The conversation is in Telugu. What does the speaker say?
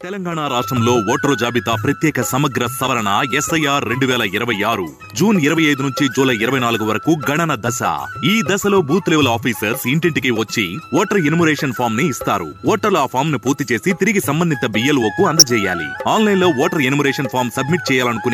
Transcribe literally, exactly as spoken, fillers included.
తెలంగాణ రాష్ట్రంలో ఓటరు జాబితా ప్రత్యేక సమగ్ర సవరణ ఎస్ఐఆర్ రెండు వేల ఇరవై ఆరు జూన్ ఇరవై ఐదు నుంచి జూలై ఇరవై నాలుగు వరకు గణన దశ. ఈ దశలో బూత్ లెవెల్ ఆఫీసర్స్ ఇంటింటికి వచ్చి ఓటర్ ఎన్యుమరేషన్ ఫామ్ ని ఇస్తారు. ఓటర్లు ఆ ఫామ్ ను పూర్తి చేసి తిరిగి సంబంధిత బిఎల్ఓ కు అందజేయాలి. ఆన్లైన్ లో ఓటర్ ఎన్యుమరేషన్ ఫామ్ సబ్మిట్ చేయాలనుకునే